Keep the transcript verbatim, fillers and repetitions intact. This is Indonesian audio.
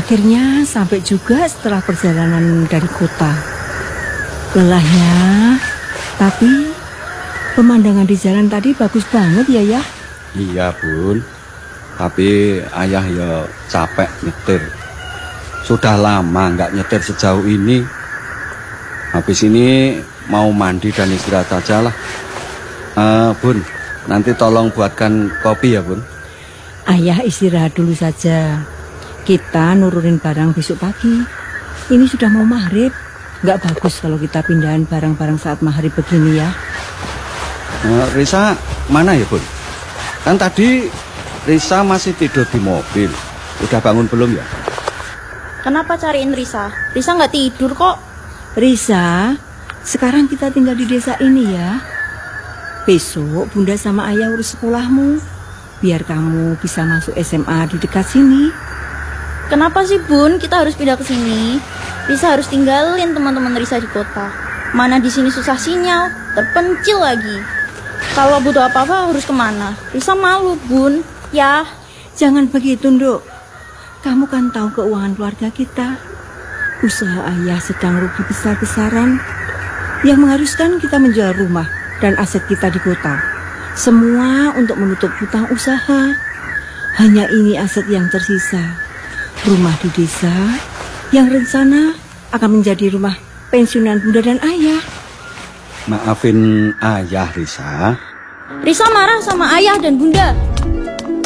Akhirnya sampai juga setelah perjalanan dari kota. Lelahnya, tapi pemandangan di jalan tadi bagus banget ya ya. Iya bun, tapi ayah ya capek nyetir. Sudah lama nggak nyetir sejauh ini. Habis ini mau mandi dan istirahat aja lah. uh, Bun, nanti tolong buatkan kopi ya bun. Ayah istirahat dulu saja. Kita nurunin barang besok pagi. Ini sudah mau maghrib. Nggak bagus kalau kita pindahan barang-barang saat maghrib begini ya. uh, Risa mana ya bun? Kan tadi Risa masih tidur di mobil. Udah bangun belum ya? Kenapa cariin Risa? Risa nggak tidur kok. Risa, sekarang kita tinggal di desa ini ya. Besok bunda sama ayah urus sekolahmu, biar kamu bisa masuk S M A di dekat sini. Kenapa sih bun kita harus pindah ke sini? Risa harus tinggalin teman-teman Risa di kota. Mana di sini susah sinyal, terpencil lagi. Kalau butuh apa-apa harus kemana? Risa malu bun. Ya, jangan begitu Nduk. Kamu kan tahu keuangan keluarga kita. Usaha ayah sedang rugi besar-besaran, yang mengharuskan kita menjual rumah dan aset kita di kota. Semua untuk menutup hutang usaha. Hanya ini aset yang tersisa. Rumah di desa yang rencana akan menjadi rumah pensiunan bunda dan ayah. Maafin ayah Risa. Risa marah sama ayah dan bunda.